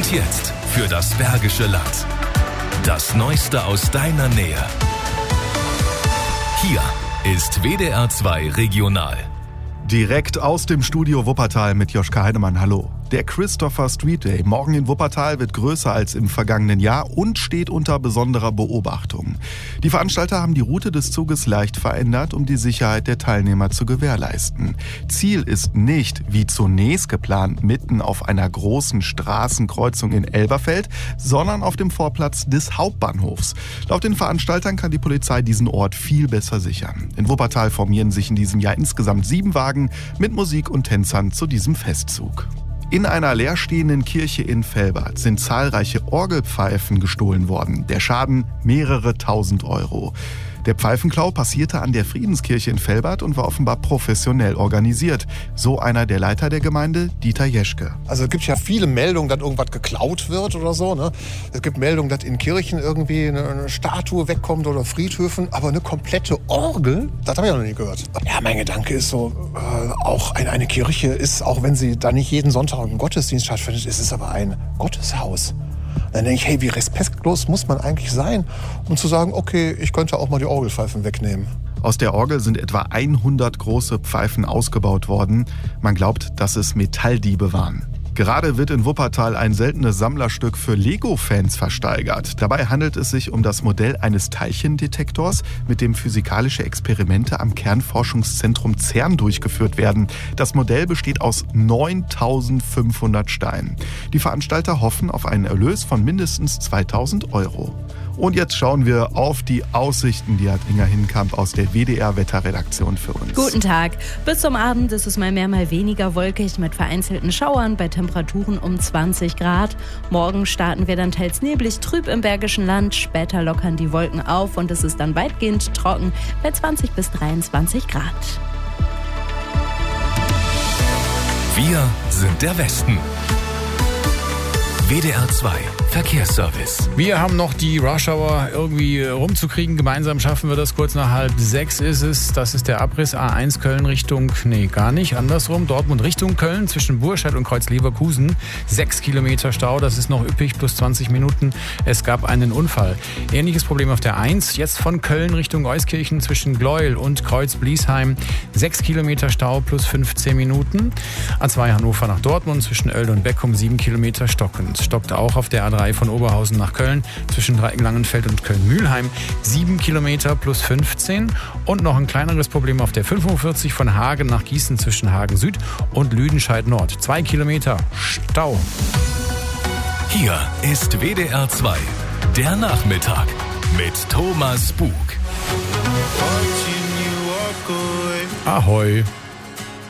Und jetzt für das Bergische Land. Das Neueste aus deiner Nähe. Hier ist WDR 2 Regional. Direkt aus dem Studio Wuppertal mit Joschka Heidemann. Hallo. Der Christopher Street Day morgen in Wuppertal wird größer als im vergangenen Jahr und steht unter besonderer Beobachtung. Die Veranstalter haben die Route des Zuges leicht verändert, um die Sicherheit der Teilnehmer zu gewährleisten. Ziel ist nicht, wie zunächst geplant, mitten auf einer großen Straßenkreuzung in Elberfeld, sondern auf dem Vorplatz des Hauptbahnhofs. Laut den Veranstaltern kann die Polizei diesen Ort viel besser sichern. In Wuppertal formieren sich in diesem Jahr insgesamt 7 Wagen mit Musik und Tänzern zu diesem Festzug. In einer leerstehenden Kirche in Velbert sind zahlreiche Orgelpfeifen gestohlen worden. Der Schaden mehrere tausend Euro. Der Pfeifenklau passierte an der Friedenskirche in Velbert und war offenbar professionell organisiert. So einer der Leiter der Gemeinde, Dieter Jeschke. Also es gibt ja viele Meldungen, dass irgendwas geklaut wird oder so. Ne? Es gibt Meldungen, dass in Kirchen irgendwie eine Statue wegkommt oder Friedhöfen. Aber eine komplette Orgel, das habe ich noch nie gehört. Ja, mein Gedanke ist so, auch eine Kirche ist, auch wenn sie da nicht jeden Sonntag einen Gottesdienst stattfindet, ist es aber ein Gotteshaus. Dann denke ich, hey, wie respektlos muss man eigentlich sein, um zu sagen, okay, ich könnte auch mal die Orgelpfeifen wegnehmen. Aus der Orgel sind etwa 100 große Pfeifen ausgebaut worden. Man glaubt, dass es Metalldiebe waren. Gerade wird in Wuppertal ein seltenes Sammlerstück für Lego-Fans versteigert. Dabei handelt es sich um das Modell eines Teilchendetektors, mit dem physikalische Experimente am Kernforschungszentrum CERN durchgeführt werden. Das Modell besteht aus 9.500 Steinen. Die Veranstalter hoffen auf einen Erlös von mindestens 2.000 Euro. Und jetzt schauen wir auf die Aussichten, die hat Inga Hinkamp aus der WDR-Wetterredaktion für uns. Guten Tag. Bis zum Abend ist es mal mehr, mal weniger wolkig mit vereinzelten Schauern bei Temperaturen um 20 Grad. Morgen starten wir dann teils neblig trüb im Bergischen Land. Später lockern die Wolken auf und es ist dann weitgehend trocken bei 20 bis 23 Grad. Wir sind der Westen. WDR 2 Verkehrsservice. Wir haben noch die Rush-Hour irgendwie rumzukriegen. Gemeinsam schaffen wir das. Kurz nach 5:30 ist es. Das ist der Abriss A1 Köln Richtung, gar nicht, andersrum. Dortmund Richtung Köln zwischen Burscheid und Kreuz-Leverkusen. 6 Kilometer Stau, das ist noch üppig, plus 20 Minuten. Es gab einen Unfall. Ähnliches Problem auf der 1. Jetzt von Köln Richtung Euskirchen zwischen Gleuel und Kreuz-Bliesheim. 6 Kilometer Stau, plus 15 Minuten. A2 Hannover nach Dortmund zwischen Oelde und Beckum 7 Kilometer stockend. Stockt auch auf der A3 von Oberhausen nach Köln zwischen Langenfeld und Köln-Mühlheim 7 Kilometer plus 15 und noch ein kleineres Problem auf der 45 von Hagen nach Gießen zwischen Hagen Süd und Lüdenscheid Nord 2 Kilometer Stau. Hier ist WDR 2, der Nachmittag mit Thomas Bug. Ahoi.